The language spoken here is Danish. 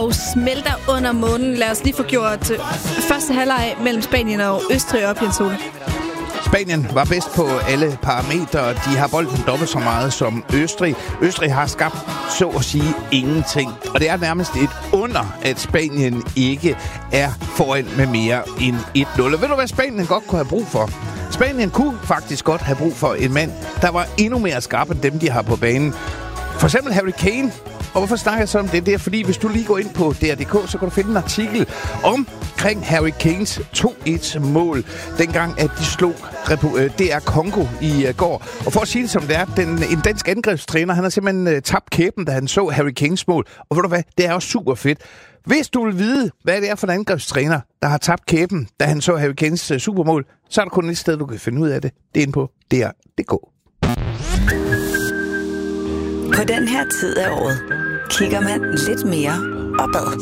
Og smelter under månen. Lad os lige få gjort første halvleg mellem Spanien og Østrig op, Jens Ole. Spanien var bedst på alle parametre. De har bolden dobbelt så meget som Østrig. Østrig har skabt, så at sige, ingenting. Og det er nærmest et under, at Spanien ikke er foran med mere end 1-0. Og ved du, hvad Spanien godt kunne have brug for? Spanien kunne faktisk godt have brug for en mand, der var endnu mere skarp end dem, de har på banen. For eksempel Harry Kane. Og hvorfor snakker jeg så om det? Det er fordi, hvis du lige går ind på DR.dk, så kan du finde en artikel omkring Harry Kanes 2-1-mål, dengang at de slog DR Congo i går. Og for at sige det som det er, en dansk angrebstræner, han har simpelthen tabt kæben, da han så Harry Kanes mål. Og ved du hvad? Det er også super fedt. Hvis du vil vide, hvad det er for en angrebstræner, der har tabt kæben, da han så Harry Kanes supermål, så er der kun et sted, du kan finde ud af det. Det er inde på DR.dk. På den her tid af året kigger man lidt mere opad.